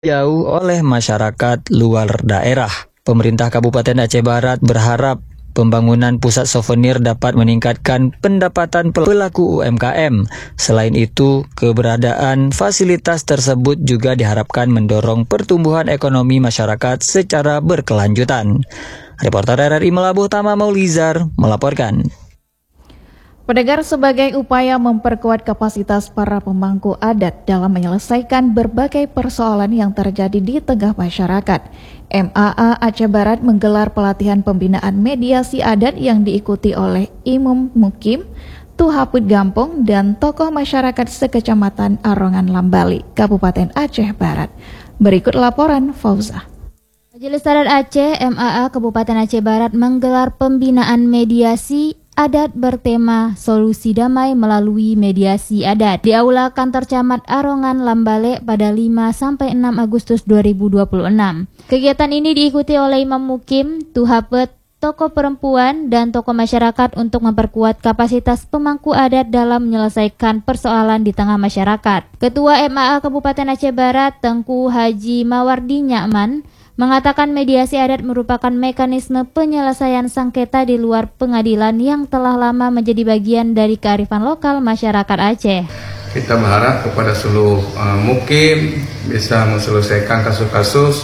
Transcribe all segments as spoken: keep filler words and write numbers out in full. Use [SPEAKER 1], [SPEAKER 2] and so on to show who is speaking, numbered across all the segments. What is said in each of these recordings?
[SPEAKER 1] jauh oleh masyarakat luar daerah. Pemerintah Kabupaten Aceh Barat berharap pembangunan pusat souvenir dapat meningkatkan pendapatan pelaku U M K M. Selain itu, keberadaan fasilitas tersebut juga diharapkan mendorong pertumbuhan ekonomi masyarakat secara berkelanjutan. Reporter R R I Melabuh Tama Maulizar melaporkan.
[SPEAKER 2] Pendengar, sebagai upaya memperkuat kapasitas para pemangku adat dalam menyelesaikan berbagai persoalan yang terjadi di tengah masyarakat, M A A Aceh Barat menggelar pelatihan pembinaan mediasi adat yang diikuti oleh Imam Mukim, Tuhaput Gampong, dan tokoh masyarakat sekecamatan Arongan Lambali, Kabupaten Aceh Barat. Berikut laporan Fauza.
[SPEAKER 3] Majelis Adat Aceh M A A Kabupaten Aceh Barat menggelar pembinaan mediasi adat bertema Solusi Damai melalui Mediasi Adat di Aula Kantor Camat Arongan Lambale pada lima sampai enam Agustus dua ribu dua puluh enam. Kegiatan ini diikuti oleh Imam Mukim, Tuhapet, tokoh perempuan, dan tokoh masyarakat untuk memperkuat kapasitas pemangku adat dalam menyelesaikan persoalan di tengah masyarakat. Ketua M A A Kabupaten Aceh Barat, Tengku Haji Mawardi Nyakman, mengatakan mediasi adat merupakan mekanisme penyelesaian sengketa di luar pengadilan yang telah lama menjadi bagian dari kearifan lokal masyarakat Aceh.
[SPEAKER 4] Kita berharap kepada seluruh uh, mukim bisa menyelesaikan kasus-kasus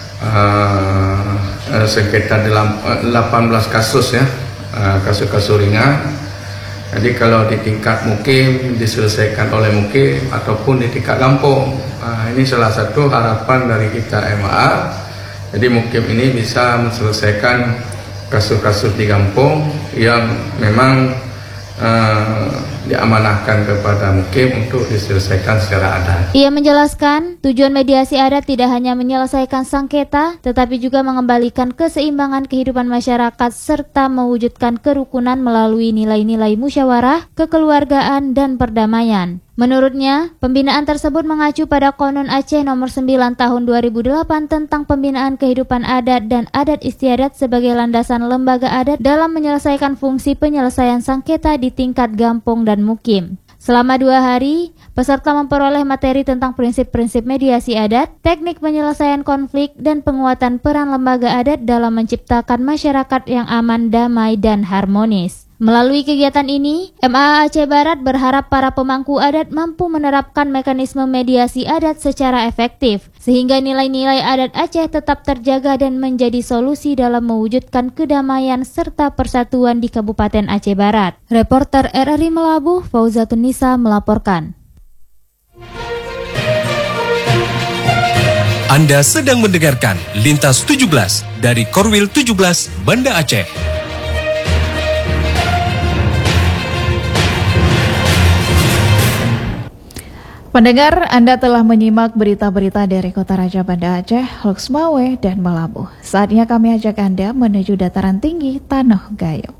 [SPEAKER 4] uh, uh, sengketa dalam uh, delapan belas kasus ya, uh, kasus-kasus ringan. Jadi kalau di tingkat mukim diselesaikan oleh mukim ataupun di tingkat kampung, uh, ini salah satu harapan dari kita M A A. Jadi mukim ini bisa menyelesaikan kasus-kasus di kampung yang memang uh, diamanahkan kepada mukim untuk diselesaikan secara adat.
[SPEAKER 3] Ia menjelaskan tujuan mediasi adat tidak hanya menyelesaikan sengketa, tetapi juga mengembalikan keseimbangan kehidupan masyarakat serta mewujudkan kerukunan melalui nilai-nilai musyawarah, kekeluargaan, dan perdamaian. Menurutnya, pembinaan tersebut mengacu pada Konun Aceh nomor sembilan tahun dua ribu delapan tentang pembinaan kehidupan adat dan adat istiadat sebagai landasan lembaga adat dalam menyelesaikan fungsi penyelesaian sengketa di tingkat kampung dan mukim. Selama dua hari, peserta memperoleh materi tentang prinsip-prinsip mediasi adat, teknik penyelesaian konflik, dan penguatan peran lembaga adat dalam menciptakan masyarakat yang aman, damai, dan harmonis. Melalui kegiatan ini, M A A Aceh Barat berharap para pemangku adat mampu menerapkan mekanisme mediasi adat secara efektif, sehingga nilai-nilai adat Aceh tetap terjaga dan menjadi solusi dalam mewujudkan kedamaian serta persatuan di Kabupaten Aceh Barat. Reporter R R I Melabuh, Fauzatun Nisa melaporkan.
[SPEAKER 5] Anda sedang mendengarkan Lintas tujuh belas dari Korwil tujuh belas Banda Aceh.
[SPEAKER 2] Pendengar, Anda telah menyimak berita-berita dari Kota Raja Banda Aceh, Loksmawe, dan Melabuh. Saatnya kami ajak Anda menuju dataran tinggi Tanah Gayo.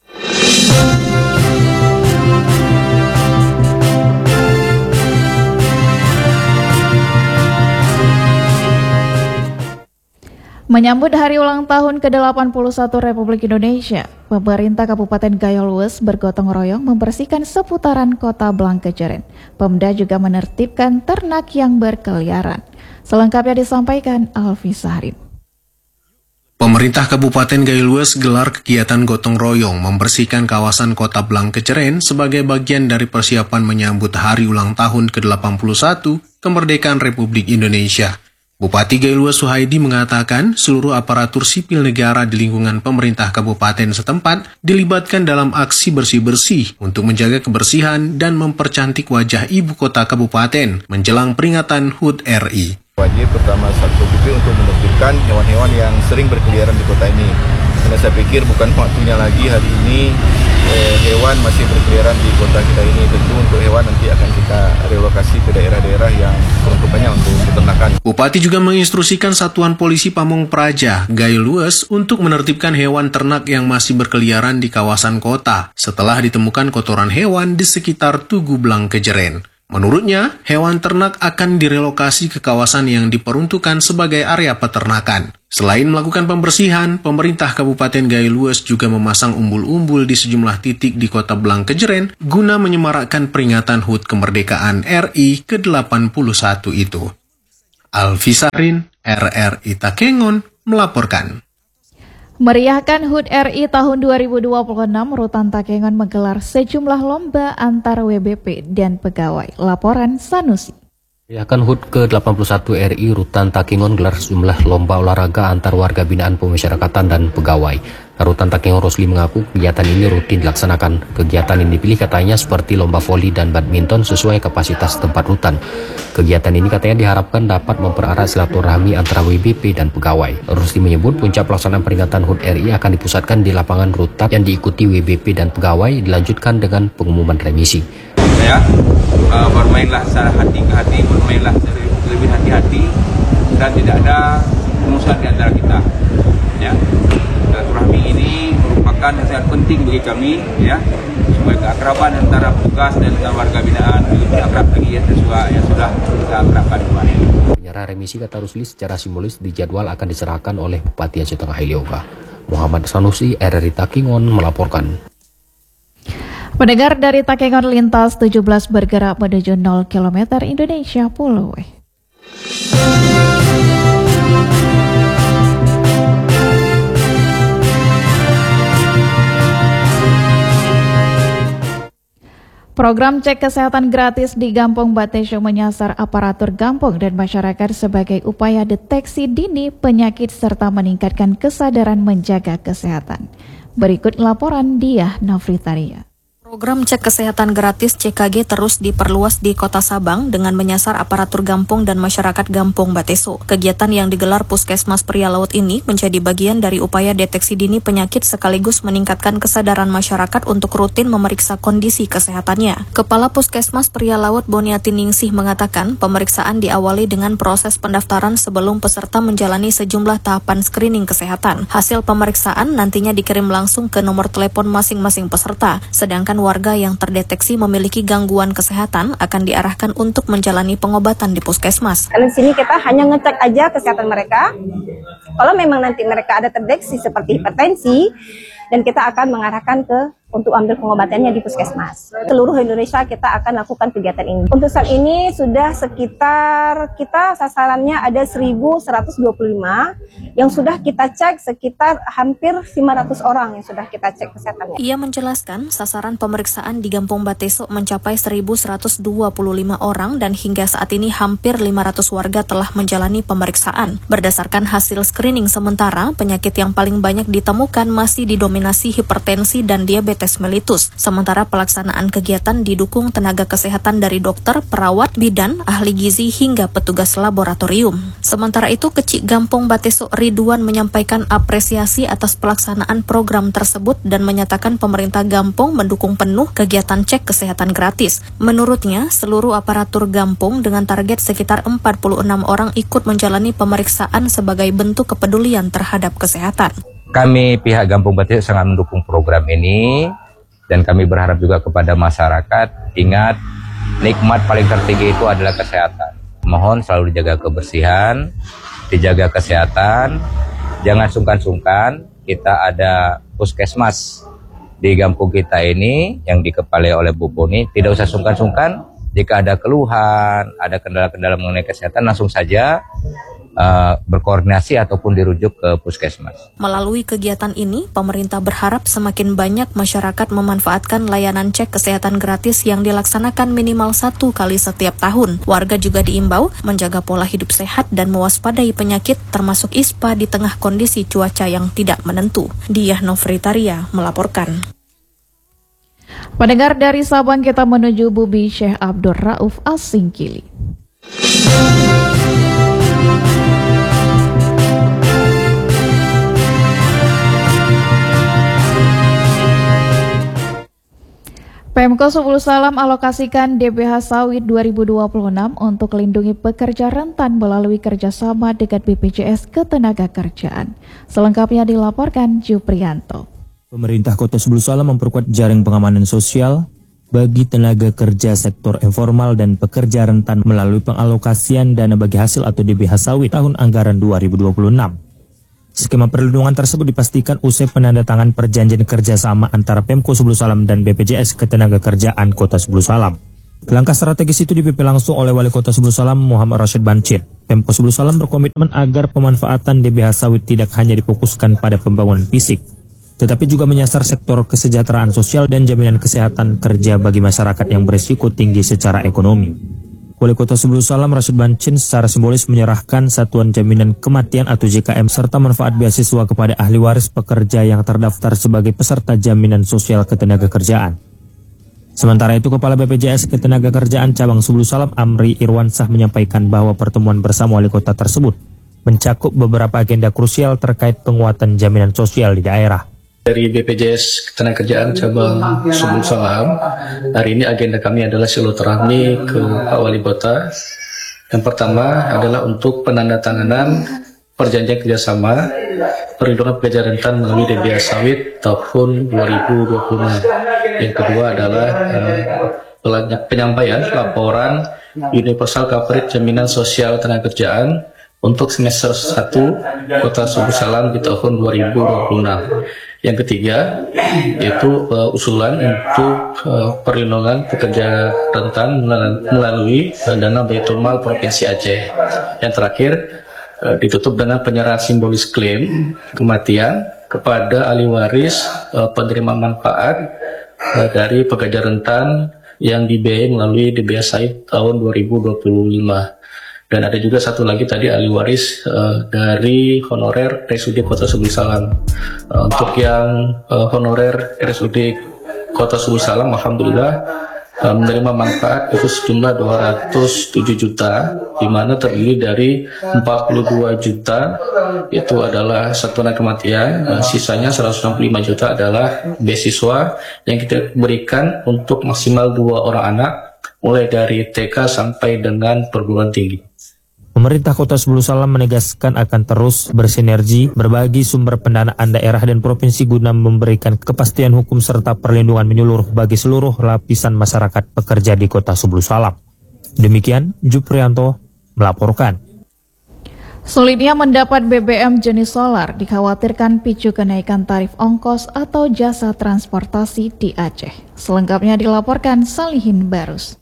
[SPEAKER 2] Menyambut hari ulang tahun ke delapan puluh satu Republik Indonesia, pemerintah Kabupaten Gayo Lues bergotong royong membersihkan seputaran Kota Blangkejeren. Pemda juga menertibkan ternak yang berkeliaran. Selengkapnya disampaikan Alfi Sahrib.
[SPEAKER 6] Pemerintah Kabupaten Gayo Lues gelar kegiatan gotong royong membersihkan kawasan Kota Blangkejeren sebagai bagian dari persiapan menyambut hari ulang tahun ke delapan puluh satu kemerdekaan Republik Indonesia. Bupati Gayo Lues Suhaidi mengatakan seluruh aparatur sipil negara di lingkungan pemerintah kabupaten setempat dilibatkan dalam aksi bersih-bersih untuk menjaga kebersihan dan mempercantik wajah ibu kota kabupaten menjelang peringatan H U T R I.
[SPEAKER 7] Wajib pertama Satpol P P untuk menertibkan hewan-hewan yang sering berkeliaran di kota ini. Karena saya pikir bukan waktunya lagi hari ini eh, hewan masih berkeliaran di kota kita ini. Tentu untuk hewan nanti akan kita relokasi ke daerah-daerah yang peruntukannya untuk peternakan.
[SPEAKER 6] Bupati juga menginstruksikan Satuan Polisi Pamong Praja Gayo Lues untuk menertibkan hewan ternak yang masih berkeliaran di kawasan kota setelah ditemukan kotoran hewan di sekitar Tugu Blangkejeren. Menurutnya, hewan ternak akan direlokasi ke kawasan yang diperuntukkan sebagai area peternakan. Selain melakukan pembersihan, pemerintah Kabupaten Gayo Lues juga memasang umbul-umbul di sejumlah titik di Kota Blangkejeren guna menyemarakkan peringatan H U T kemerdekaan R I ke delapan puluh satu itu. Alfisarin, R R I Takengon, melaporkan.
[SPEAKER 2] Meriahkan H U T R I tahun dua ribu dua puluh enam, Rutan Takengon menggelar sejumlah lomba antar W B P dan pegawai. Laporan Sanusi.
[SPEAKER 8] Meriahkan H U T ke delapan puluh satu R I, Rutan Takengon gelar sejumlah lomba olahraga antar warga binaan pemasyarakatan dan pegawai. Rutan Takengon Rosli mengaku kegiatan ini rutin dilaksanakan. Kegiatan yang dipilih katanya seperti lomba voli dan badminton sesuai kapasitas tempat rutan. Kegiatan ini katanya diharapkan dapat mempererat silaturahmi antara W B P dan pegawai. Rosli menyebut puncak pelaksanaan peringatan H U T R I akan dipusatkan di lapangan rutan yang diikuti W B P dan pegawai, dilanjutkan dengan pengumuman remisi.
[SPEAKER 9] Ya, uh, bermainlah secara hati ke hati, bermainlah lebih hati-hati dan tidak ada permusuhan di antara kita. Ya, silaturahmi ini merupakan yang sangat penting bagi kami, ya, supaya keakraban antara petugas dan antara warga binaan lebih akrab lagi, ya, sesuai yang sudah kita akrabkan kemarin.
[SPEAKER 8] Penyerahan remisi, kata Rusli, secara simbolis dijadwal akan diserahkan oleh Bupati Aceh Tengah Helioga. Muhammad Sanusi, R R I Takengon melaporkan.
[SPEAKER 2] Pendengar, dari Takengon lintas tujuh belas bergerak menuju nol kilometer Indonesia Pulau. Program cek kesehatan gratis di Gampong Bateso menyasar aparatur Gampong dan masyarakat sebagai upaya deteksi dini penyakit serta meningkatkan kesadaran menjaga kesehatan. Berikut laporan Diah Nafritaria.
[SPEAKER 10] Program cek kesehatan gratis C K G terus diperluas di Kota Sabang dengan menyasar aparatur Gampong dan masyarakat Gampong Bateso. Kegiatan yang digelar Puskesmas Pria Laut ini menjadi bagian dari upaya deteksi dini penyakit sekaligus meningkatkan kesadaran masyarakat untuk rutin memeriksa kondisi kesehatannya. Kepala Puskesmas Pria Laut Boniati Ningsih mengatakan pemeriksaan diawali dengan proses pendaftaran sebelum peserta menjalani sejumlah tahapan screening kesehatan. Hasil pemeriksaan nantinya dikirim langsung ke nomor telepon masing-masing peserta, sedangkan warga yang terdeteksi memiliki gangguan kesehatan akan diarahkan untuk menjalani pengobatan di puskesmas.
[SPEAKER 11] Karena di sini kita hanya ngecek aja kesehatan mereka. Kalau memang nanti mereka ada terdeteksi seperti hipertensi, dan kita akan mengarahkan ke untuk ambil pengobatannya di puskesmas. Seluruh Indonesia kita akan lakukan kegiatan ini. Untuk saat ini sudah sekitar, kita sasarannya ada seribu seratus dua puluh lima yang sudah kita cek, sekitar hampir lima ratus orang yang sudah kita cek kesehatannya.
[SPEAKER 10] Ia menjelaskan sasaran pemeriksaan di Gampong Bateso mencapai seribu seratus dua puluh lima orang dan hingga saat ini hampir lima ratus warga telah menjalani pemeriksaan. Berdasarkan hasil screening sementara, penyakit yang paling banyak ditemukan masih didominasi hipertensi dan diabetes mellitus. Sementara pelaksanaan kegiatan didukung tenaga kesehatan dari dokter, perawat, bidan, ahli gizi hingga petugas laboratorium. Sementara itu, Kecik Gampong Bateso Ridwan menyampaikan apresiasi atas pelaksanaan program tersebut dan menyatakan pemerintah Gampong mendukung penuh kegiatan cek kesehatan gratis. Menurutnya, seluruh aparatur Gampong dengan target sekitar empat puluh enam orang ikut menjalani pemeriksaan sebagai bentuk kepedulian terhadap kesehatan.
[SPEAKER 12] Kami pihak Gampong Bateso sangat mendukung program ini dan kami berharap juga kepada masyarakat, ingat nikmat paling tertinggi itu adalah kesehatan. Mohon selalu dijaga kebersihan, dijaga kesehatan, jangan sungkan-sungkan. Kita ada puskesmas di Gampong kita ini yang dikepalai oleh Bu Boni, tidak usah sungkan-sungkan. Jika ada keluhan, ada kendala-kendala mengenai kesehatan, langsung saja Uh, berkoordinasi ataupun dirujuk ke puskesmas.
[SPEAKER 10] Melalui kegiatan ini, pemerintah berharap semakin banyak masyarakat memanfaatkan layanan cek kesehatan gratis yang dilaksanakan minimal satu kali setiap tahun. Warga juga diimbau menjaga pola hidup sehat dan mewaspadai penyakit termasuk ispa di tengah kondisi cuaca yang tidak menentu. Diah Nofritaria melaporkan.
[SPEAKER 2] Pendengar, dari Sabang kita menuju Bubi Syekh Abdul Rauf As-Singkili. Pemko Subul Salam alokasikan D B H Sawit dua ribu dua puluh enam untuk melindungi pekerja rentan melalui kerjasama dengan B P J S Ketenagakerjaan. Selengkapnya dilaporkan Juprianto.
[SPEAKER 13] Pemerintah Kota Subul Salam memperkuat jaring pengamanan sosial bagi tenaga kerja sektor informal dan pekerja rentan melalui pengalokasian dana bagi hasil atau D B H Sawit tahun anggaran dua ribu dua puluh enam. Skema perlindungan tersebut dipastikan usai penandatangan perjanjian kerjasama antara Pemko Subul Salam dan B P J S Ketenagakerjaan Kota Subul Salam. Langkah strategis itu dipimpin langsung oleh Wali Kota Subulu Salam Muhammad Rashid Bancin. Pemkot Subulu Salam berkomitmen agar pemanfaatan D B H sawit tidak hanya difokuskan pada pembangunan fisik, tetapi juga menyasar sektor kesejahteraan sosial dan jaminan kesehatan kerja bagi masyarakat yang berisiko tinggi secara ekonomi. Wali Kota Subulu Salam Rashid Bancin secara simbolis menyerahkan satuan jaminan kematian atau J K M serta manfaat beasiswa kepada ahli waris pekerja yang terdaftar sebagai peserta jaminan sosial ketenagakerjaan. Sementara itu, Kepala B P J S Ketenagakerjaan Cabang Subulu Salam Amri Irwansah menyampaikan bahwa pertemuan bersama wali kota tersebut mencakup beberapa agenda krusial terkait penguatan jaminan sosial di daerah.
[SPEAKER 14] Dari B P J S Ketenagakerjaan Cabang Subulu Salam, hari ini agenda kami adalah silaturahmi ke Pak Wali Kota. Yang pertama adalah untuk penandatanganan perjanjian kerjasama perlindungan pekerja rentan melalui D B H sawit tahun dua ribu dua puluh. Yang kedua adalah uh, penyampaian laporan Universal Coverage Jaminan Sosial Ketenagakerjaan untuk semester satu Kota Subulu Salam di tahun dua ribu dua puluh enam. Yang ketiga yaitu uh, usulan untuk uh, perlindungan pekerja rentan melalui uh, dana Baitul-Mal Provinsi Aceh. Yang terakhir uh, ditutup dengan penyerahan simbolis klaim kematian kepada ahli waris uh, penerima manfaat uh, dari pekerja rentan yang dibiayai melalui D B H sawit tahun dua ribu dua puluh lima. Dan ada juga satu lagi tadi ahli waris uh, dari honorer R S U D Kota Subulu Salam. Uh, untuk yang uh, honorer R S U D Kota Subulu Salam, alhamdulillah uh, menerima manfaat itu sejumlah dua ratus tujuh juta, di mana terdiri dari empat puluh dua juta itu adalah satuan kematian, uh, sisanya seratus enam puluh lima juta adalah beasiswa yang kita berikan untuk maksimal dua orang anak, mulai dari T K sampai dengan perguruan tinggi.
[SPEAKER 13] Pemerintah Kota Subulu Salam menegaskan akan terus bersinergi berbagi sumber pendanaan daerah dan provinsi guna memberikan kepastian hukum serta perlindungan menyeluruh bagi seluruh lapisan masyarakat pekerja di Kota Subulu Salam. Demikian Juprianto melaporkan.
[SPEAKER 2] Sulitnya mendapat B B M jenis solar dikhawatirkan picu kenaikan tarif ongkos atau jasa transportasi di Aceh. Selengkapnya dilaporkan Salihin Barus.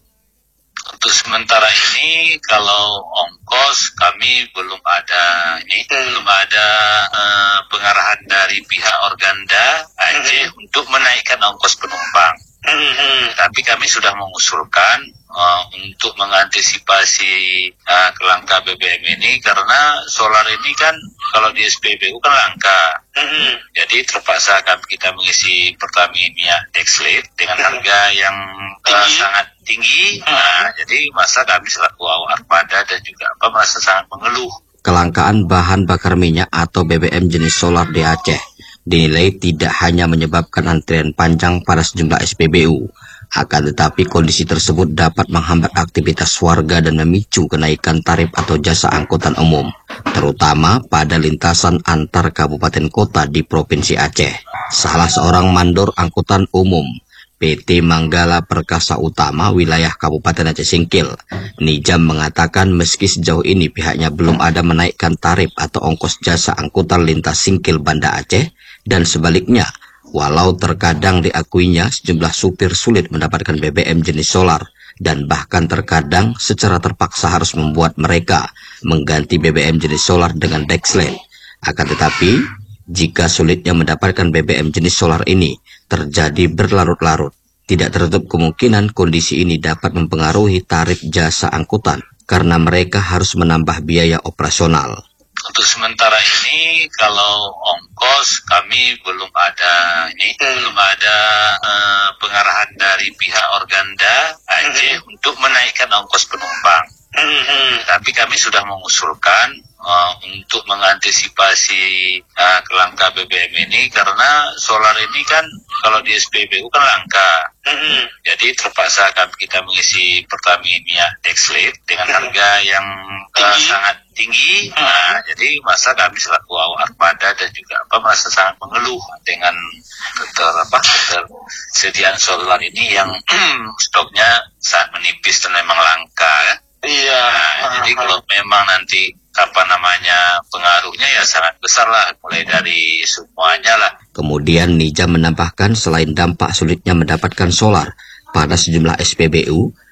[SPEAKER 15] Untuk sementara ini kalau ongkos kami belum ada ini hmm. belum ada uh, pengarahan dari pihak Organda Aceh hmm. untuk menaikkan ongkos penumpang. Hmm. Tapi kami sudah mengusulkan uh, untuk mengantisipasi uh, kelangkaan B B M ini, karena solar ini kan kalau di S P B U kan langka. Hmm. Jadi terpaksa kami kita mengisi Pertamina Dexlate dengan harga yang uh, sangat tinggi. Nah, jadi masa kami selaku awak Armada dan juga apa merasa sangat mengeluh.
[SPEAKER 16] Kelangkaan bahan bakar minyak atau B B M jenis solar di Aceh dinilai tidak hanya menyebabkan antrian panjang pada sejumlah S P B U, akan tetapi kondisi tersebut dapat menghambat aktivitas warga dan memicu kenaikan tarif atau jasa angkutan umum, terutama pada lintasan antar kabupaten kota di Provinsi Aceh. Salah seorang mandor angkutan umum P T Manggala Perkasa Utama wilayah Kabupaten Aceh Singkil, Nijam, mengatakan meski sejauh ini pihaknya belum ada menaikkan tarif atau ongkos jasa angkutan lintas Singkil Banda Aceh, dan sebaliknya, walau terkadang diakuinya sejumlah supir sulit mendapatkan B B M jenis solar dan bahkan terkadang secara terpaksa harus membuat mereka mengganti B B M jenis solar dengan Dexlate. Akan tetapi, jika sulitnya mendapatkan B B M jenis solar ini terjadi berlarut-larut, tidak tertutup kemungkinan kondisi ini dapat mempengaruhi tarif jasa angkutan karena mereka harus menambah biaya operasional.
[SPEAKER 15] Untuk sementara ini kalau ongkos kami belum ada ini hmm. belum ada uh, pengarahan dari pihak Organda Aceh hmm. untuk menaikkan ongkos penumpang. Hmm. Tapi kami sudah mengusulkan uh, untuk mengantisipasi uh, kelangkaan B B M ini, karena solar ini kan kalau di S P B U kan langka. Hmm. Jadi terpaksa kami kita mengisi Pertamina Dexlate dengan harga yang uh, sangat tinggi. Nah, jadi masa kami selaku awak Armada dan juga apa merasa sangat mengeluh dengan ter apa ketersediaan solar ini yang stoknya sangat menipis dan memang langka ya. Iya. Nah, jadi kalau memang nanti apa namanya pengaruhnya ya sangat besar lah, mulai dari semuanya lah.
[SPEAKER 16] Kemudian Nijam menambahkan selain dampak sulitnya mendapatkan solar pada sejumlah S P B U,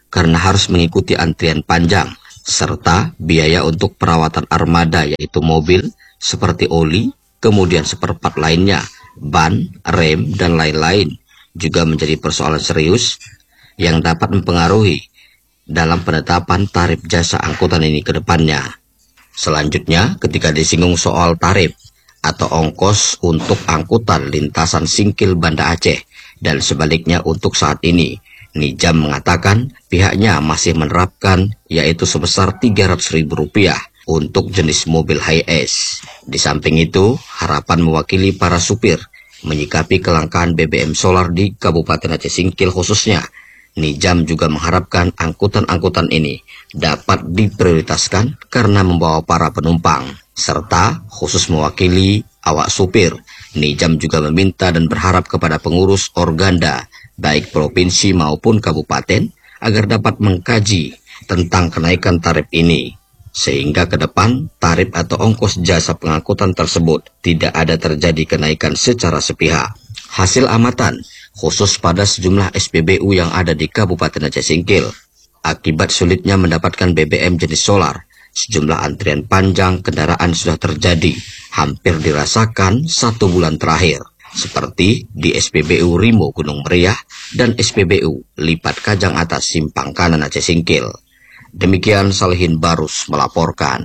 [SPEAKER 16] karena harus mengikuti antrian panjang, serta biaya untuk perawatan armada yaitu mobil, seperti oli, kemudian seperempat lainnya, ban, rem, dan lain-lain, juga menjadi persoalan serius yang dapat mempengaruhi dalam penetapan tarif jasa angkutan ini ke depannya. Selanjutnya, ketika disinggung soal tarif atau ongkos untuk angkutan lintasan Singkil Banda Aceh dan sebaliknya untuk saat ini, Nijam mengatakan pihaknya masih menerapkan yaitu sebesar tiga ratus ribu rupiah untuk jenis mobil Hiace. Di samping itu, harapan mewakili para supir menyikapi kelangkaan B B M solar di Kabupaten Aceh Singkil khususnya. Nijam juga mengharapkan angkutan-angkutan ini dapat diprioritaskan karena membawa para penumpang, serta khusus mewakili awak supir. Nijam juga meminta dan berharap kepada pengurus Organda, baik provinsi maupun kabupaten, agar dapat mengkaji tentang kenaikan tarif ini, sehingga ke depan tarif atau ongkos jasa pengangkutan tersebut tidak ada terjadi kenaikan secara sepihak. Hasil amatan khusus pada sejumlah S P B U yang ada di Kabupaten Aceh Singkil, akibat sulitnya mendapatkan B B M jenis solar, sejumlah antrian panjang kendaraan sudah terjadi hampir dirasakan satu bulan terakhir, seperti di S P B U Rimo Gunung Meriah dan S P B U Lipat Kajang Atas Simpang Kanan Aceh Singkil. Demikian Salihin Barus melaporkan.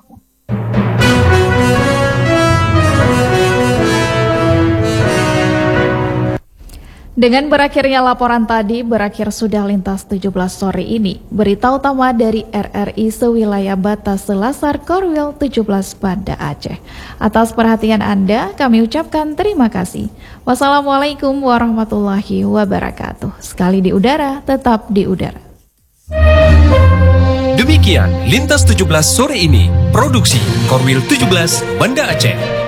[SPEAKER 2] Dengan berakhirnya laporan tadi, berakhir sudah Lintas tujuh belas sore ini. Berita utama dari R R I sewilayah batas Selasar Korwil tujuh belas Banda Aceh. Atas perhatian Anda, kami ucapkan terima kasih. Wassalamualaikum warahmatullahi wabarakatuh. Sekali di udara, tetap di udara.
[SPEAKER 5] Demikian Lintas tujuh belas sore ini, produksi Korwil tujuh belas Banda Aceh.